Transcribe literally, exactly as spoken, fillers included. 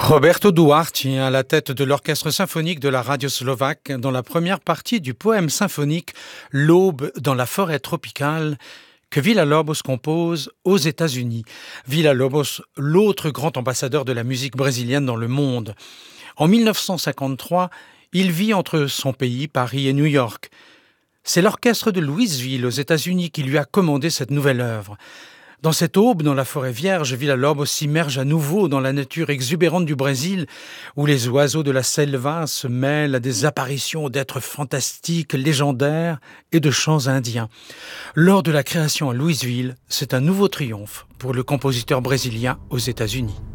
Roberto Duarte à la tête de l'orchestre symphonique de la radio slovaque dans la première partie du poème symphonique L'aube dans la forêt tropicale que Villa-Lobos compose aux États-Unis. Villa-Lobos, l'autre grand ambassadeur de la musique brésilienne dans le monde. En mille neuf cent cinquante-trois, il vit entre son pays, Paris et New York. C'est l'orchestre de Louisville aux États-Unis qui lui a commandé cette nouvelle œuvre. Dans cette aube, dans la forêt vierge, Villa-Lobos s'immerge à nouveau dans la nature exubérante du Brésil, où les oiseaux de la selva se mêlent à des apparitions d'êtres fantastiques, légendaires et de chants indiens. Lors de la création à Louisville, c'est un nouveau triomphe pour le compositeur brésilien aux États-Unis.